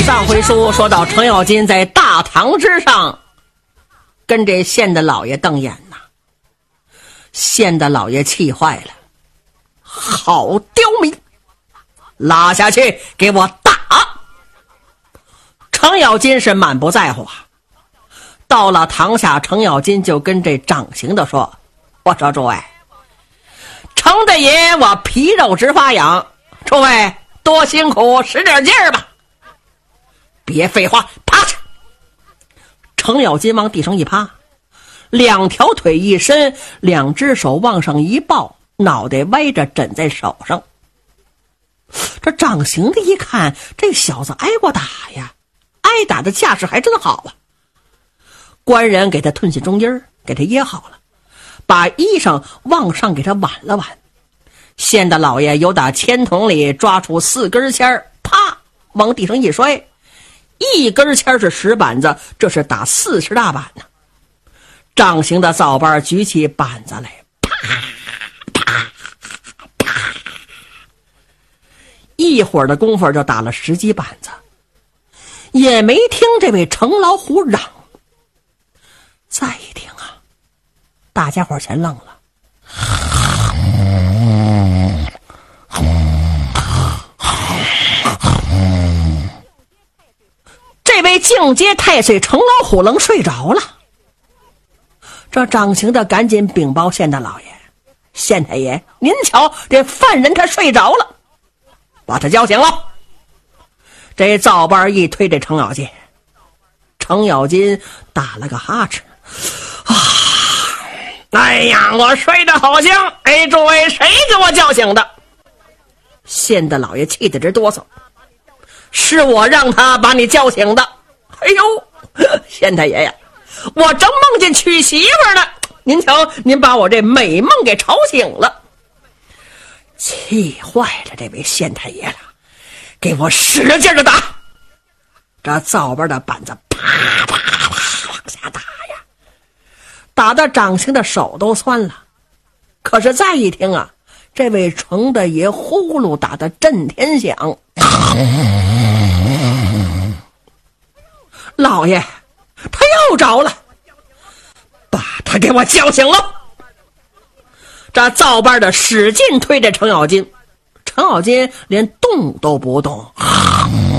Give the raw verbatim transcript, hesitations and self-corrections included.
上回书说到程咬金在大堂之上跟这县的老爷瞪眼呐，县的老爷气坏了，好刁民，拉下去给我打。程咬金是满不在乎啊。到了堂下，程咬金就跟这掌刑的说，我说诸位，程大爷我皮肉直发痒，诸位多辛苦，使点劲儿吧。别废话，趴下。程咬金往地上一趴，两条腿一伸，两只手往上一抱，脑袋歪着枕在手上。这掌刑的一看，这小子挨过打呀，挨打的架势还真好啊。官人给他吞下中音，给他掖好了，把衣裳往上给他挽了挽。县的老爷由打签筒里抓出四根签，啪往地上一摔，一根签是十板子，这是打四十大板呢。掌刑的皂班举起板子来，啪啪啪，一会儿的功夫就打了十几板子，也没听这位程老虎嚷。再一听啊，大家伙全愣了。这位境街太岁程老虎愣睡着了。这掌刑的赶紧禀报县大老爷，县太爷，您瞧这犯人他睡着了，把他叫醒了。这皂班一推这程咬金，程咬金打了个哈欠，啊，哎呀，我睡得好香！哎，诸位，谁给我叫醒的？县大老爷气得直哆嗦，是我让他把你叫醒的。哎呦，县太爷呀，我正梦见娶媳妇呢，您瞧，您把我这美梦给吵醒了。气坏了这位县太爷了，给我使劲的打。这皂班的板子啪啪啪往下打呀，打得掌刑的手都酸了。可是再一听啊，这位程大爷呼噜打得震天响。老爷，他又着了，把他给我叫醒了。这皂班的使劲推着程咬金，程咬金连动都不动。